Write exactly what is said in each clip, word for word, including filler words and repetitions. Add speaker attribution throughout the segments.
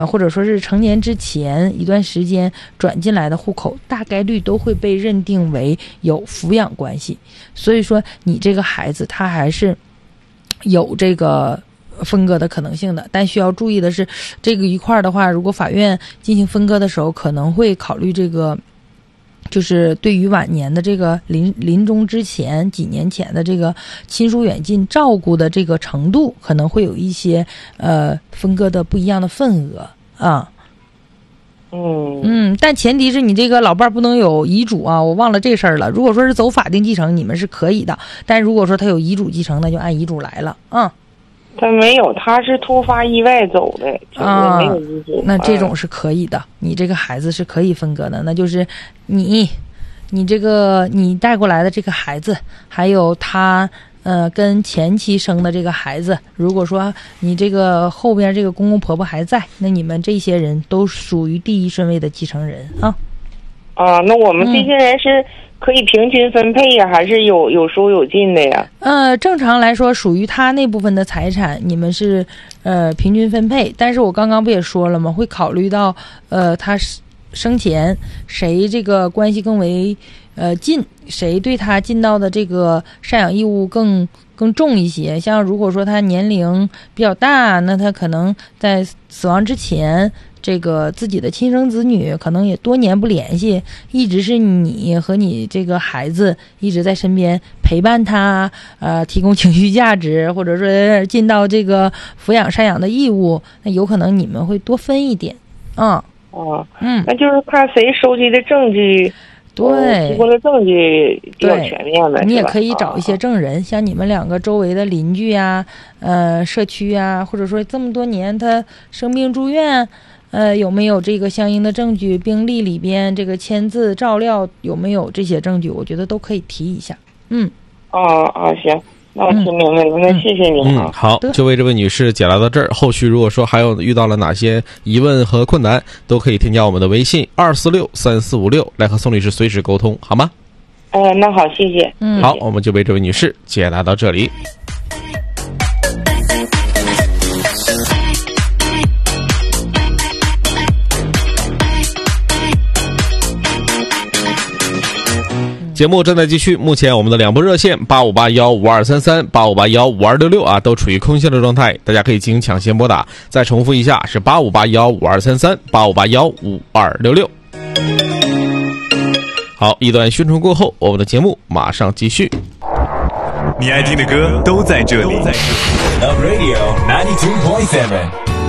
Speaker 1: 或者说是成年之前一段时间转进来的户口，大概率都会被认定为有抚养关系。所以说你这个孩子他还是有这个分割的可能性的，但需要注意的是，这个一块的话，如果法院进行分割的时候，可能会考虑这个就是对于晚年的这个临临终之前几年前的这个亲疏远近照顾的这个程度，可能会有一些呃分割的不一样的份额啊。
Speaker 2: 嗯
Speaker 1: 嗯，但前提是你这个老伴儿不能有遗嘱啊，我忘了这事儿了。如果说是走法定继承，你们是可以的，但如果说他有遗嘱继承，那就按遗嘱来了啊。
Speaker 2: 他没有，他是突发意外走的，
Speaker 1: 啊，
Speaker 2: 没有遗嘱。
Speaker 1: 那这种是可以的，你这个孩子是可以分割的，那就是你，你这个你带过来的这个孩子，还有他呃跟前妻生的这个孩子，如果说你这个后边这个公公婆婆还在，那你们这些人都属于第一顺位的继承人啊。
Speaker 2: 啊，那我们这些人是可以平均分配呀，嗯、还是有有收有进的呀？
Speaker 1: 呃，正常来说，属于他那部分的财产，你们是呃平均分配。但是我刚刚不也说了吗？会考虑到呃他生前谁这个关系更为呃近，谁对他尽到的这个赡养义务更更重一些。像如果说他年龄比较大，那他可能在死亡之前，这个自己的亲生子女可能也多年不联系，一直是你和你这个孩子一直在身边陪伴他，呃，提供情绪价值，或者说尽到这个抚养赡养的义务，那有可能你们会多分一点，啊、
Speaker 2: 嗯，哦，嗯，那就是看谁收集的证据。
Speaker 1: 对，
Speaker 2: 提供的证据比较全面的，
Speaker 1: 你也可以找一些证人，啊、像你们两个周围的邻居呀、呃，社区呀，或者说这么多年他生病住院，呃，有没有这个相应的证据？病历里边这个签字照料有没有这些证据？我觉得都可以提一下。嗯，
Speaker 2: 啊啊，行。那我听明白了，嗯、那谢谢你啊。
Speaker 3: 嗯，好，就为这位女士解答到这儿。后续如果说还有遇到了哪些疑问和困难，都可以添加我们的微信二四六三四五六来和宋律师随时沟通，好吗？
Speaker 2: 呃，那好，谢谢。
Speaker 1: 嗯，
Speaker 3: 好，我们就为这位女士解答到这里。节目正在继续，目前我们的两部热线八五八幺五二三三、八五八幺五二六六啊，都处于空闲的状态，大家可以进行抢先拨打。再重复一下，是八五八幺五二三三、八五八幺五二六六。好，一段宣传过后，我们的节目马上继续。
Speaker 4: 你爱听的歌都在这里。Love Radio ninety-two point seven。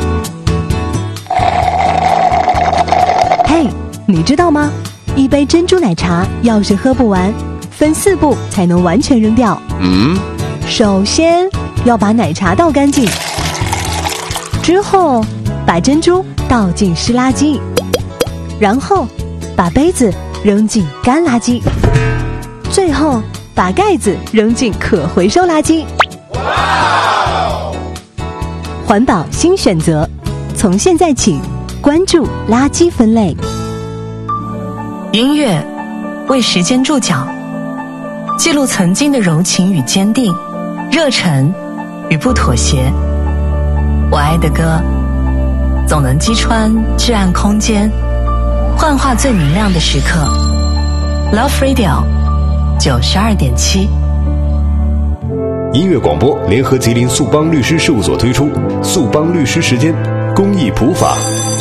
Speaker 5: 嘿，你知道吗？一杯珍珠奶茶要是喝不完，分四步才能完全扔掉。嗯，首先要把奶茶倒干净，之后把珍珠倒进湿垃圾，然后把杯子扔进干垃圾，最后把盖子扔进可回收垃圾。哇！环保新选择，从现在起关注垃圾分类。
Speaker 6: 音乐为时间注脚，记录曾经的柔情与坚定，热忱与不妥协。我爱的歌总能击穿至暗空间，幻化最明亮的时刻。 Love Radio 九十二点七。
Speaker 7: 音乐广播联合吉林速邦律师事务所推出速邦律师时间公益普法。